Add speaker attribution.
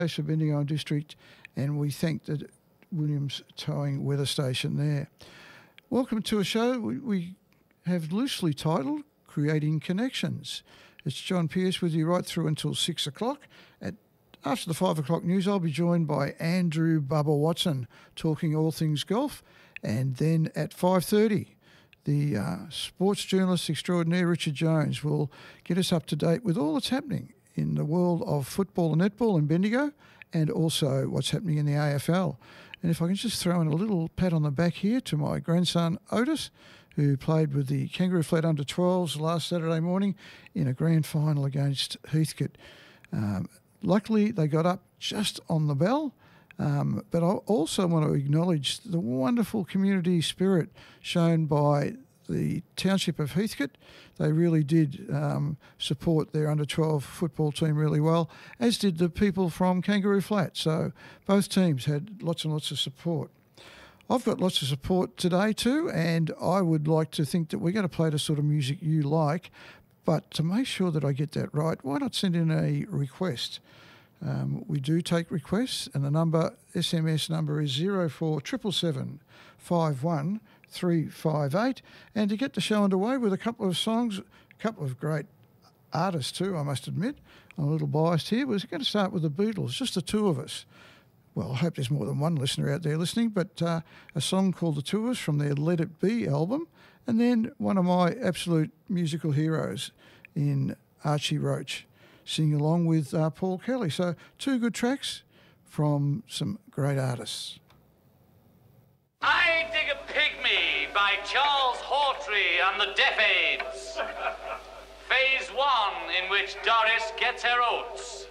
Speaker 1: for Bendigo District, and we thank the Williams Towing weather station there. Welcome to a show we have loosely titled Creating Connections. It's John Pearce with you right through until 6 o'clock. After the 5 o'clock news, I'll be joined by Andrew Bubba Watson talking all things golf. And then at 5:30, the sports journalist extraordinaire Richard Jones will get us up to date with all that's happening in the world of football and netball in Bendigo, and also what's happening in the AFL. And if I can just throw in a little pat on the back here to my grandson Otis, who played with the Kangaroo Flat under-12s last Saturday morning in a grand final against Heathcote. Luckily, they got up just on the bell, but I also want to acknowledge the wonderful community spirit shown by the township of Heathcote. They really did support their under-12 football team really well, as did the people from Kangaroo Flat. So both teams had lots and lots of support. I've got lots of support today too, and I would like to think that we're going to play the sort of music you like. But to make sure that I get that right, why not send in a request? We do take requests, and the SMS number is 0477 51 358. And to get the show underway with a couple of songs, a couple of great artists too, I must admit. I'm a little biased here. We're going to start with the Beatles, just the two of us. Well, I hope there's more than one listener out there listening, but a song called The Two of Us from their Let It Be album, and then one of my absolute musical heroes in Archie Roach, singing along with Paul Kelly. So two good tracks from some great artists.
Speaker 2: I Dig a Pygmy by Charles Hawtrey and the Deaf Aids. Phase 1, in which Doris gets her oats.